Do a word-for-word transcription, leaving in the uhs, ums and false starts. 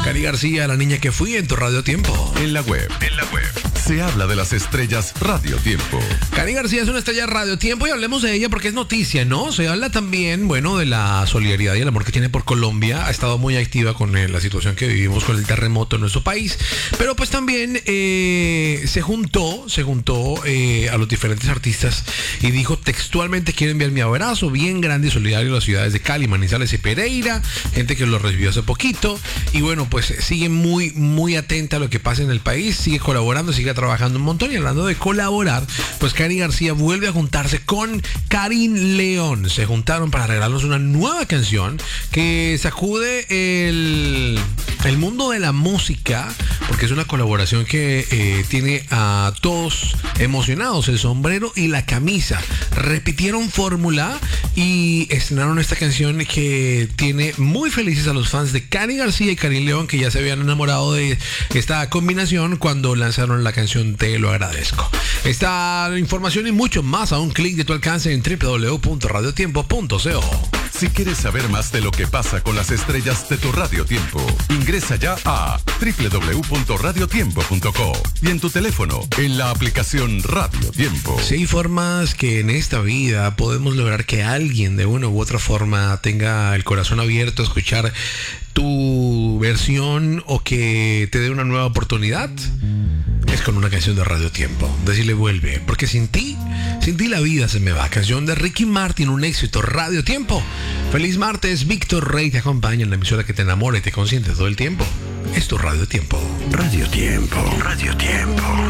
Cari García, la niña que fui en tu Radio Tiempo. En la web, en la web, se habla de las estrellas Radio Tiempo. Cari García es una estrella de Radio Tiempo y hablemos de ella porque es noticia, ¿no? Se habla también, bueno, de la solidaridad y el amor que tiene por Colombia. Ha estado muy activa con eh, la situación que vivimos con el terremoto en nuestro país. Pero pues también eh, se juntó, se juntó eh, a los diferentes artistas y dijo textualmente: quiero enviar mi abrazo bien grande y solidario a las ciudades de Cali, Manizales y Pereira. Gente que lo recibió hace poquito. Y bueno, pues sigue muy, muy atenta a lo que pasa en el país. Sigue colaborando, sigue trabajando un montón. Y hablando de colaborar, pues Cari García vuelve a juntarse con Karin León. Se juntaron para regalarnos una nueva canción que sacude el, el mundo de la música, porque es una colaboración que eh, tiene a todos emocionados, el sombrero y la camisa. Repitieron fórmula y estrenaron esta canción que tiene muy felices a los fans de Cari García y Karin León, que ya se habían enamorado de esta combinación cuando lanzaron la canción Te lo agradezco. Esta información y mucho más a un clic de tu alcance en doble u doble u doble u punto radio tiempo punto co. Si quieres saber más de lo que pasa con las estrellas de tu Radio Tiempo, ingresa ya a doble u doble u doble u punto radio tiempo punto co y en tu teléfono, en la aplicación Radio Tiempo. Si hay formas que en esta vida podemos lograr que alguien de una u otra forma tenga el corazón abierto a escuchar tu versión o que te dé una nueva oportunidad, es con una canción de Radio Tiempo. Decirle vuelve, porque sin ti, sin ti la vida se me va. Canción de Ricky Martin, un éxito, Radio Tiempo. Feliz martes, Víctor Rey te acompaña en la emisora que te enamora y te consiente todo el tiempo. Es tu Radio Tiempo. Radio Tiempo, Radio Tiempo.